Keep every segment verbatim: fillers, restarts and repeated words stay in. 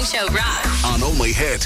Show rocks. On Only Hit.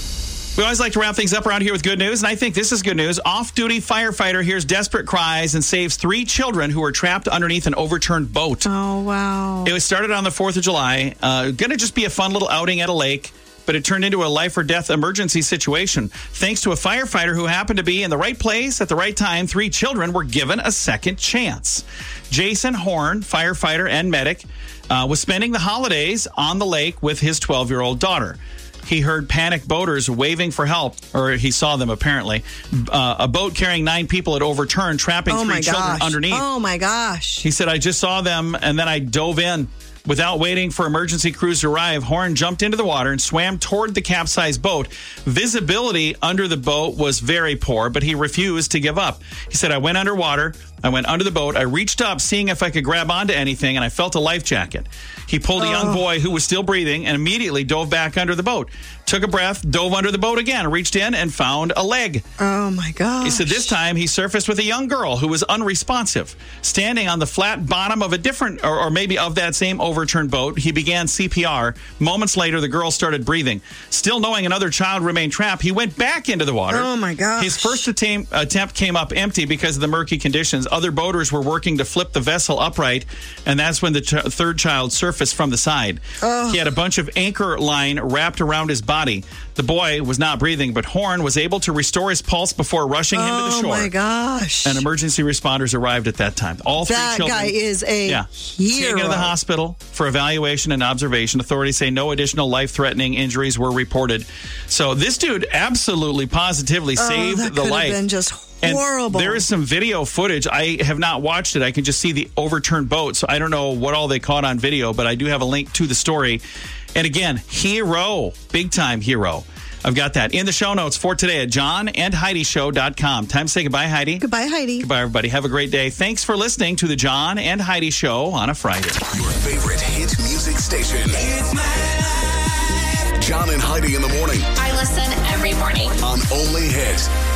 We always like to wrap things up around here with good news, and I think this is good news. Off-duty firefighter hears desperate cries and saves three children who were trapped underneath an overturned boat. Oh, wow. It was started on the fourth of July. Uh, going to just be a fun little outing at a lake, but it turned into a life-or-death emergency situation. Thanks to a firefighter who happened to be in the right place at the right time, three children were given a second chance. Jason Horn, firefighter and medic, uh, was spending the holidays on the lake with his twelve-year-old daughter. He heard panicked boaters waving for help, or he saw them apparently. Uh, a boat carrying nine people had overturned, trapping oh three children gosh. underneath. Oh, my gosh. He said, I just saw them, and then I dove in. Without waiting for emergency crews to arrive, Horn jumped into the water and swam toward the capsized boat. Visibility under the boat was very poor, but he refused to give up. He said, I went underwater. I went under the boat. I reached up, seeing if I could grab onto anything, and I felt a life jacket. He pulled a young boy who was still breathing and immediately dove back under the boat. Took a breath, dove under the boat again, reached in and found a leg. Oh, my gosh. He said this time he surfaced with a young girl who was unresponsive. Standing on the flat bottom of a different, or, or maybe of that same overturned boat, he began C P R. Moments later, the girl started breathing. Still knowing another child remained trapped, he went back into the water. Oh, my gosh. His first attempt, attempt came up empty because of the murky conditions. Other boaters were working to flip the vessel upright, and that's when the ch- third child surfaced from the side. Oh. He had a bunch of anchor line wrapped around his body. The boy was not breathing, but Horn was able to restore his pulse before rushing him to the shore. Oh, my gosh. And emergency responders arrived at that time. All three that children. guy is a yeah, hero. Taken to the hospital for evaluation and observation. Authorities say no additional life-threatening injuries were reported. So this dude absolutely, positively oh, saved that the could life. Have been just And horrible. there is some video footage. I have not watched it. I can just see the overturned boat. So I don't know what all they caught on video, but I do have a link to the story. And again, hero, big time hero. I've got that in the show notes for today at john and heidi show dot com. Time to say goodbye, Heidi. Goodbye, Heidi. Goodbye, everybody. Have a great day. Thanks for listening to the John and Heidi Show on a Friday. Your favorite hit music station. It's my life. John and Heidi in the morning. I listen every morning. On Only Hit.